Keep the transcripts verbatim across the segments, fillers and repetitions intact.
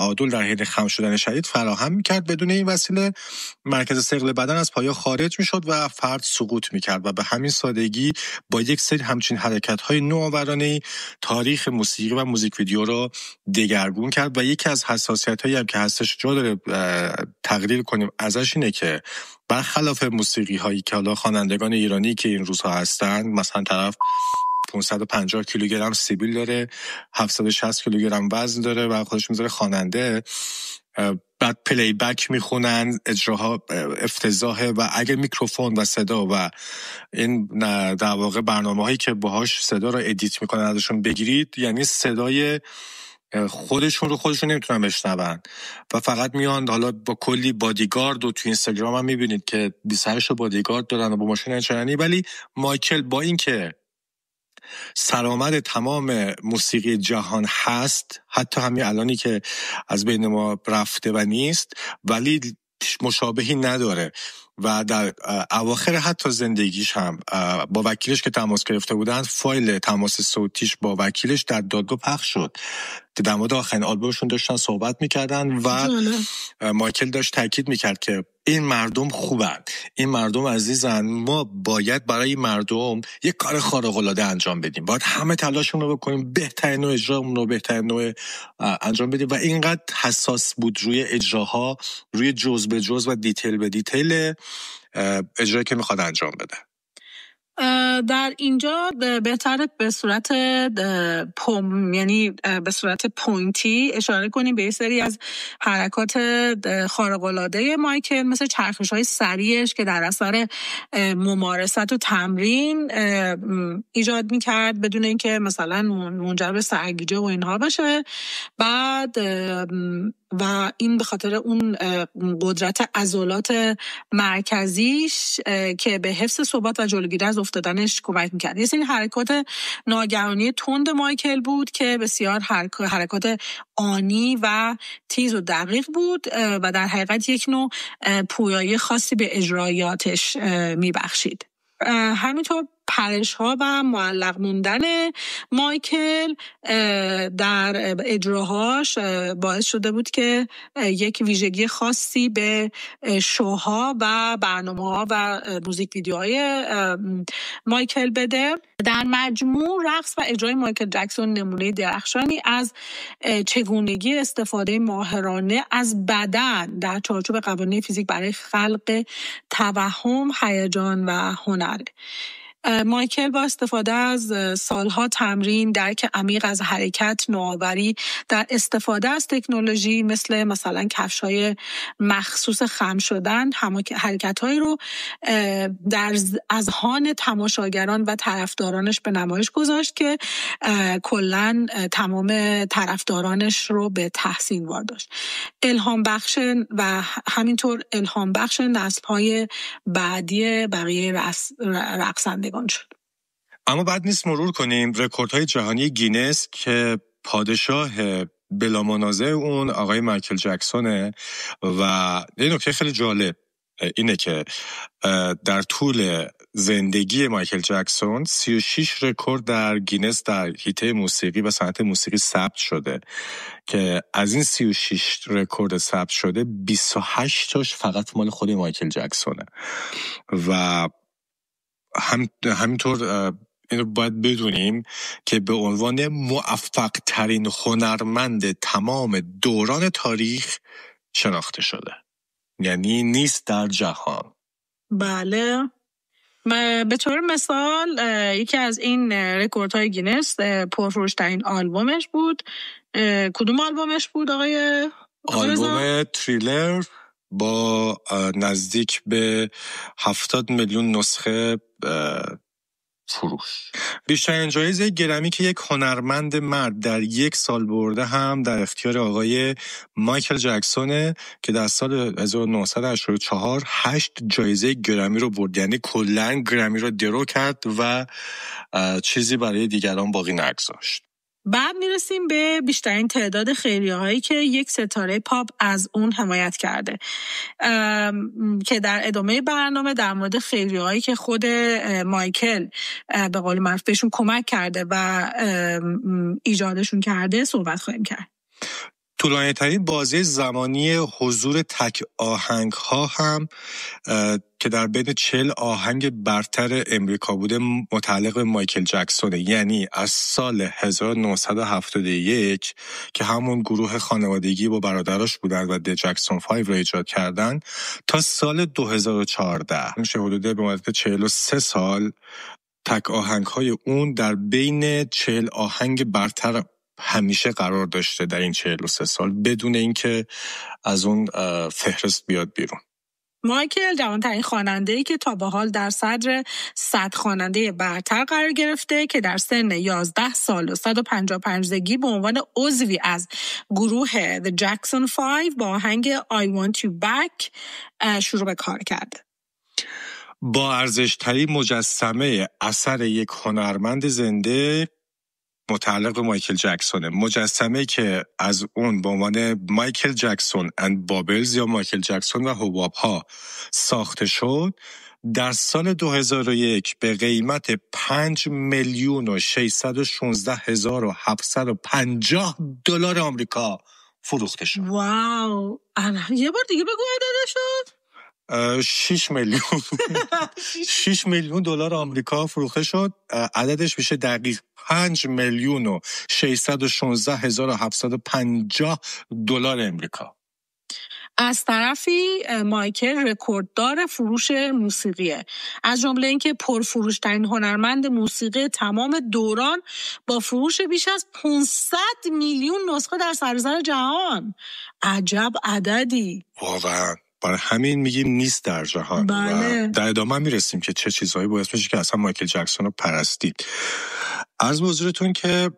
تعادل در حین خم شدن شدید فراهم میکرد. بدون این وسیله مرکز ثقل بدن از پایه خارج میشد و فرد سقوط میکرد و به همین سادگی با یک سری همچین حرکت‌های نوآورانه تاریخ موسیقی و موزیک ویدیو رو دگرگون کرد. و یکی از حساسیت‌هایی هم که هستش جا داره تقریر کنیم ازش اینه که برخلاف موسیقی هایی که حالا خوانندگان ایرانی که این روزها هستن، مثلا طرف پانصد و پنجاه کیلوگرم سیبیل داره، هفتصد و شصت کیلوگرم وزن داره و خودش میذاره خواننده، بعد پلی بک میخونن، اجراها افتضاحه و اگه میکروفون و صدا و این در واقع برنامه هایی که باهاش صدا رو ادیت میکنن ازشون بگیرید، یعنی صدای خودشون رو خودشون نمیتونن بشنون و فقط میان حالا با کلی بادیگارد و تو اینستاگرام هم میبینید که بیست و هشت بادیگارد دارن و با ماشین انچنانی. ولی مایکل با این که سرآمد تمام موسیقی جهان هست، حتی همین الانی که از بین ما رفته و نیست، ولی مشابهی نداره و در اواخر حتی زندگیش هم با وکیلش که تماس گرفته بودن، فایل تماس صوتیش با وکیلش در دادگاه پخش شد که در مورد آخرین آلبومشون داشتن صحبت میکردن و جانه. مایکل داشت تاکید میکرد که این مردم خوبن، این مردم عزیزن، ما باید برای مردم یک کار خارق‌العاده انجام بدیم، باید همه تلاشمون رو بکنیم، بهترین نوع اجرامون رو بهترین نوع انجام بدیم. و اینقدر حساس بود روی اجراها، روی جزء به جزء و دیتیل به دیتیل اجرایی که میخواد انجام بده. در اینجا بهتره به صورت پوم، یعنی به صورت پوینتی اشاره کنیم به یه سری از حرکات خارق‌العاده مایکل، مثل چرخش‌های سریعش که در اثر ممارست و تمرین ایجاد می‌کرد بدون اینکه مثلا منجر به سرگیجه و اینها بشه. بعد و این به خاطر اون قدرت عضلات مرکزیش که به حفظ ثبات و جلوگیری از افتادنش کمک میکرد. یه سری حرکات ناگهانی تند مایکل بود که بسیار حرکات آنی و تیز و دقیق بود و در حقیقت یک نوع پویایی خاصی به اجرایاتش میبخشید. همینطور پرش ها و معلق موندن مایکل در اجراهاش باعث شده بود که یک ویژگی خاصی به شوها و برنامه ها و موزیک ویدیوهای مایکل بده. در مجموع رقص و اجرای مایکل جکسون نمونه درخشانی از چگونگی استفاده ماهرانه از بدن در چارچوب قوانین فیزیک برای خلق توهم، هیجان و هنر. مایکل با استفاده از سالها تمرین، درک عمیق از حرکت، نوآوری در استفاده از تکنولوژی مثل مثلا کفش‌های مخصوص خم شدن، حرکت‌هایی رو در اذهان تماشاگران و طرفدارانش به نمایش گذاشت که کلاً تمام طرفدارانش رو به تحسین وارداشت. الهام بخش و همینطور الهام بخش نسل‌های بعدی بقیه رقصنده شد. اما بعد نیست مرور کنیم رکوردهای جهانی گینس که پادشاه بلا منازع اون آقای مایکل جکسونه. و یه نکته خیلی جالب اینه که در طول زندگی مایکل جکسون سی و شش رکورد در گینس در حیطه موسیقی و صنعت موسیقی ثبت شده که از این سی و شش رکورد ثبت شده بیست و هشت تاش فقط مال خود مایکل جکسونه. و هم همینطور اینو باید بدونیم که به عنوان موفق ترین هنرمند تمام دوران تاریخ شناخته شده، یعنی نیست در جهان. بله، به طور مثال یکی از این رکوردهای گینس پرفروش‌ترین آلبومش بود. کدوم آلبومش بود آقای؟ آلبوم تریلر با نزدیک به هفتاد میلیون نسخه فروش. بیشترین جایزه گرمی که یک هنرمند مرد در یک سال برده هم در اختیار آقای مایکل جکسونه که در سال هزار و نهصد و هشتاد و چهار هشت جایزه گرمی رو برد، یعنی کلاً گرمی رو درو کرد و چیزی برای دیگران باقی نگذاشت. بعد میرسیم به بیشترین تعداد خیریه‌هایی که یک ستاره پاپ از اون حمایت کرده که در ادامه برنامه در مورد خیریه‌هایی که خود مایکل به قول معروف بهشون کمک کرده و ایجادشون کرده صحبت خواهیم کرد. طولانی ترین بازه زمانی حضور تک آهنگ ها هم که در بین چهل آهنگ برتر امریکا بوده متعلق به مایکل جکسونه، یعنی از سال هزار و نهصد و هفتاد و یک که همون گروه خانوادگی با برادراش بودن و د جکسون پنج رو ایجاد کردن تا سال دو هزار و چهارده میشه حدود به مدت چهل و سه سال تک آهنگ های اون در بین چهل آهنگ برتر همیشه قرار داشته در این چهل و سه سال بدون اینکه از اون فهرست بیاد بیرون. مایکل جوان‌ترین خواننده‌ای که تا به حال در صدر صد خواننده برتر قرار گرفته که در سن یازده سال و صد و پنجاه و پنج سالگی به عنوان عضوی از گروه The Jackson پنج با آهنگ I Want You Back شروع به کار کرده. با ارزش‌ترین مجسمه اثر یک هنرمند زنده متعلق به مایکل جکسونه، مجسمه که از اون به عنوان مایکل جکسون اند بابلز یا مایکل جکسون و حباب ها ساخته شد، در سال دو هزار و یک به قیمت پنج میلیون و ششصد و شانزده هزار و هفتصد و پنجاه دلار آمریکا فروخته شد. واو، یه بار دیگه بگو عددش شد. شش میلیون شش میلیون دلار آمریکا فروخته شد. عددش میشه دقیق پنج میلیون و ششصد و شانزده هزار و هفتصد و پنجاه دلار امریکا. از طرفی مایکل رکورددار فروش موسیقیه، از جمله اینکه پرفروش‌ترین هنرمند موسیقی تمام دوران با فروش بیش از پانصد میلیون نسخه در سراسر جهان. عجب عددی واقعا. برای همین میگیم نیست در جهان. بله. و در ادامه میرسیم که چه چیزهایی باعث میشه که اصلا مایکل جکسون رو پرستید. عرض به حضورتون که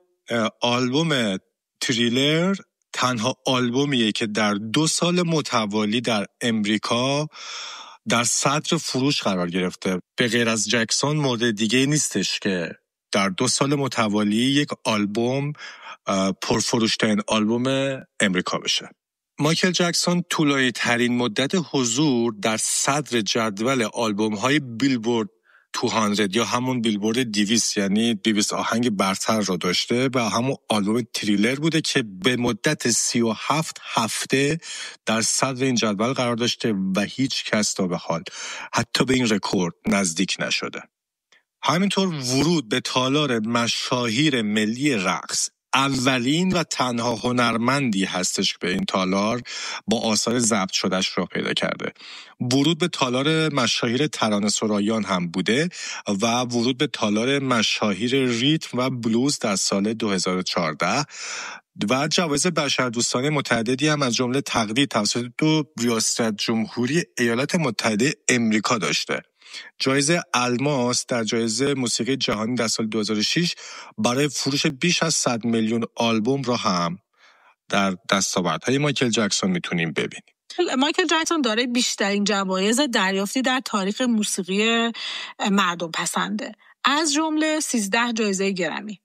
آلبوم تریلر تنها آلبومیه که در دو سال متوالی در امریکا در صدر فروش قرار گرفته. به غیر از جکسون مورد دیگه نیستش که در دو سال متوالی یک آلبوم پرفروشترین آلبوم امریکا بشه. مایکل جکسون طولانی ترین مدت حضور در صدر جدول آلبوم های بیلبورد دویست یا همون بیلبورد دویست یعنی دویست آهنگ برتر را داشته و همون آلبوم تریلر بوده که به مدت سی و هفت هفته در صدر این جدول قرار داشته و هیچ کس تا به حال حتی به این رکورد نزدیک نشده. همینطور ورود به تالار مشاهیر ملی رقص، اولین و تنها هنرمندی هستش که به این تالار با آثار ضبط شدهش را پیدا کرده. ورود به تالار مشاهیر ترانه سرایان هم بوده و ورود به تالار مشاهیر ریتم و بلوز در سال دو هزار و چهارده و جوایز بشردوستانه متعددی هم از جمله تقدیر توسط دو ریاست جمهوری ایالات متحده امریکا داشته. جایزه الماس در جایزه موسیقی جهانی در سال دو هزار و شش برای فروش بیش از صد میلیون آلبوم را هم در دستاوردهای مایکل جکسون میتونیم ببینیم. مایکل جکسون داره بیشترین جوایز دریافتی در تاریخ موسیقی مردم پسنده، از جمله سیزده جایزه گرمی.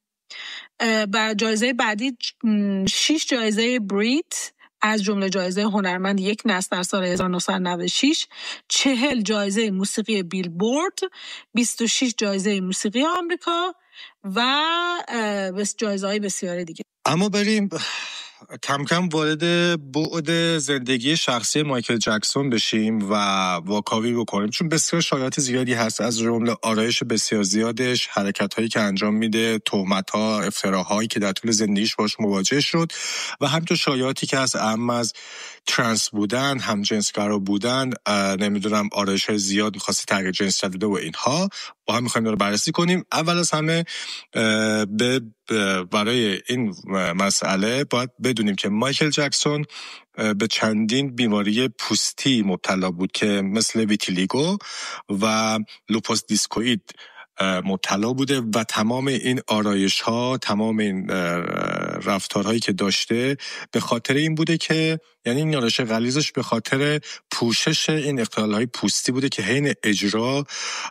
و جایزه بعدی شش جایزه بریت، از جمله جایزه هنرمند یک نسل در سال هزار و نهصد و نود و شش، چهل جایزه موسیقی بیلبورد، بیست و شش جایزه موسیقی آمریکا و جایزه‌های بسیاری دیگه. اما بریم کم کم وارد بعد زندگی شخصی مایکل جکسون بشیم و واکاوی بکنیم، چون بسیار شایعات زیادی هست، از جمله آرایش بسیار زیادش، حرکت‌هایی که انجام میده، تهمت‌ها، افتراهایی که در طول زندگیش باش مواجه شد و همینطور شایعاتی که از اهم از ترنس بودن، هم جنسگرا بودن، نمیدونم آرایش‌های زیاد می‌خواسته تغییر جنس بده و اینها با هم می‌خوایم رو بررسی کنیم. اول از همه به برای این مسئله باید بدونیم که مایکل جکسون به چندین بیماری پوستی مبتلا بود که مثل ویتیلیگو و لوپوس دیسکوئید مبتلا بوده و تمام این آرایش ها، تمام این رفتارهایی که داشته به خاطر این بوده که یعنی این آرایش غلیظش به خاطر پوشش این اختلال‌های پوستی بوده که حین اجرا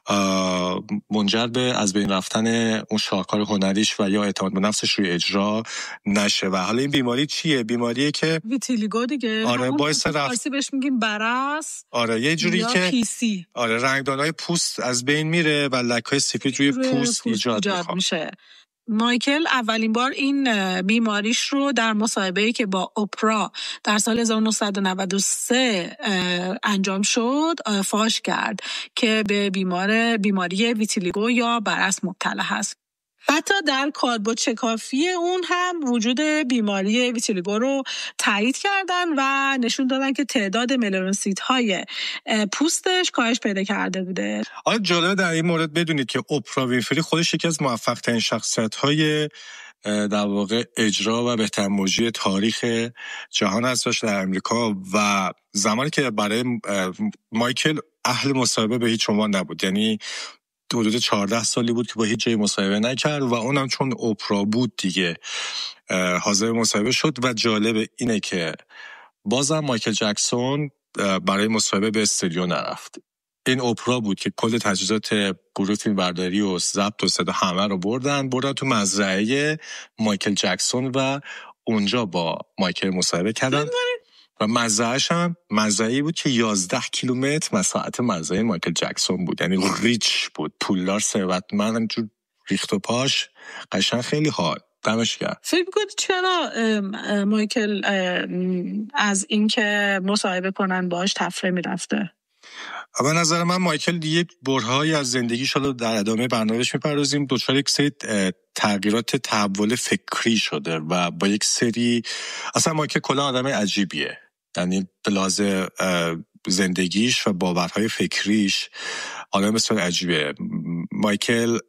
منجر به از بین رفتن اون شاهکار هنریش و یا اعتماد به نفسش روی اجرا نشه. و حالا این بیماری چیه؟ بیماریه که ویتیلیگو دیگه. آره باعث رفت فارسی بهش میگیم برس. آره یه جوری که پیسی. آره رنگدانای پوست از بین میره و لک‌های سفید روی, روی پوست, پوست ایجاد, ایجاد میشه. مایکل اولین بار این بیماریش رو در مصاحبه‌ای که با اپرا در سال هزار و نهصد و نود و سه انجام شد فاش کرد که به بیمار بیماری ویتیلیگو یا برص مبتلا هست. حتی در کاربرد شکافی اون هم وجود بیماری ویتیلیگو رو تایید کردن و نشون دادن که تعداد ملانوسیت‌های پوستش کاهش پیدا کرده بوده. آره جالبه در این مورد بدونید که اپرا وینفری خودش یکی از موفق‌ترین شخصیت‌های در واقع اجرا و بهترین مجری تاریخ جهان هستش در امریکا و زمانی که برای مایکل اهل مصاحبه به هیچ عنوان نبود، یعنی حدود چهارده سالی بود که با هیچ جای مصاحبه نکرد و اونم چون اپرا بود دیگه حاضر مصاحبه شد. و جالب اینه که بازم مایکل جکسون برای مصاحبه به استودیو نرفت. این اپرا بود که کل تجهیزات گروه فیلمبرداری و ضبط و صدا همه رو بردن بردن تو مزرعه مایکل جکسون و اونجا با مایکل مصاحبه کردن و مزرعه‌اش هم مزرعه‌ای بود که یازده کیلومتر مساحت مزرعه مایکل جکسون بود، یعنی ریچ بود، پولدار، ثروتمند، همینجور ریخت و پاش قشنگ خیلی حال دمش گرم. فکر می‌کنی چرا مایکل از اینکه مصاحبه کنن باهاش تفره میرفته؟ به نظر من مایکل یک برهه‌ای از زندگیش رو در ادامه برنامه‌اش می‌پردازیم دچار یک سری تغییرات تحول فکری شده و با یک سری اصلا مایکل کلا آدم عجیبیه، یعنی به لحاظ زندگیش و باورهای فکریش آدم بسیار عجیبه. مایکل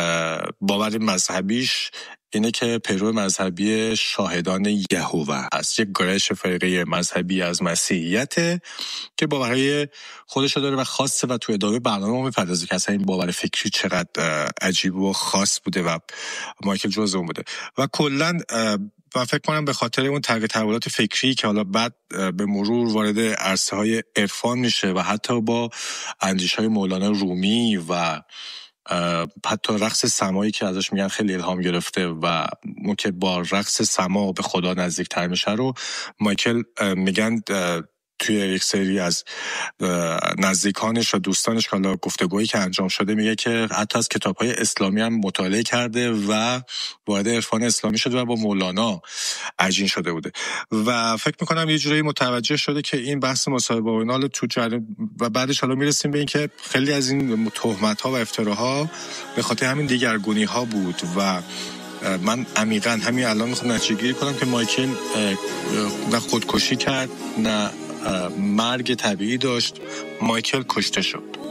باور مذهبیش اینه که پیرو مذهبی شاهدان یهوه است، یک گرایش فرقه مذهبی از مسیحیت که باورهای خودش داره و خاصه و تو ادامه برنامه ما میپردازه که اصلا این باور فکری چقدر عجیب و خاص بوده و مایکل جزء اون بوده و کلاً و فکر کنم به خاطر اون تغییر تحولات فکری که حالا بعد به مرور وارد عرصه های عرفان میشه و حتی با اندیشه های مولانا رومی و حتی رقص سمایی که ازش میگن خیلی الهام گرفته و اون که با رقص سما به خدا نزدیکتر میشه رو مایکل میگن توی یک سری از نزدیکانش و دوستانش که گفتگویی که انجام شده میگه که حتی از کتاب‌های اسلامی هم مطالعه کرده و وارد عرفان اسلامی شده و با مولانا عجین شده بوده و فکر میکنم یه جوری متوجه شده که این بحث مصاحبه و اینا تو جریان و بعدش حالا میرسیم به این که خیلی از این تهمت‌ها و افتراها به خاطر همین دیگرگونی‌ها بود و من عمیقاً همین الان میخوام نتیجه گیری کنم که مایکل نه خودکشی کرد نه مرگ طبیعی داشت، مایکل کشته شد.